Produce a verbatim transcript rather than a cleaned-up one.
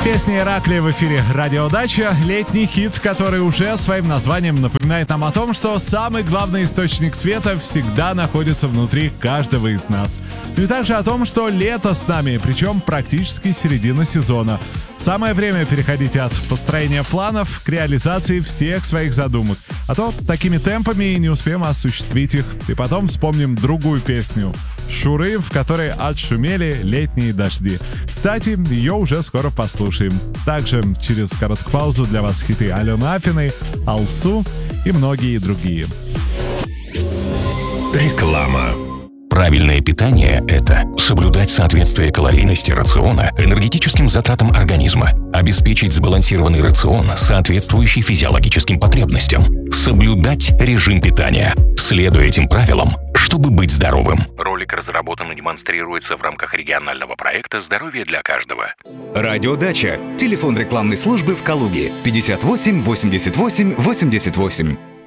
Песня Ираклия в эфире «Радио Дача». Летний хит, который уже своим названием напоминает нам о том, что самый главный источник света всегда находится внутри каждого из нас. Ну и также о том, что лето с нами, причем практически середина сезона. Самое время переходить от построения планов к реализации всех своих задумок. А то такими темпами не успеем осуществить их. И потом вспомним другую песню «Шуры», в которой отшумели летние дожди. Кстати, ее уже скоро послушаем. Также через короткую паузу для вас хиты Алены Апиной, Алсу и многие другие. Реклама. Правильное питание – это соблюдать соответствие калорийности рациона энергетическим затратам организма, обеспечить сбалансированный рацион, соответствующий физиологическим потребностям, соблюдать режим питания, следуя этим правилам, чтобы быть здоровым. Ролик разработан и демонстрируется в рамках регионального проекта «Здоровье для каждого». Радиодача. Телефон рекламной службы в Калуге пятьдесят восемь восемьдесят восемь восемьдесят восемь.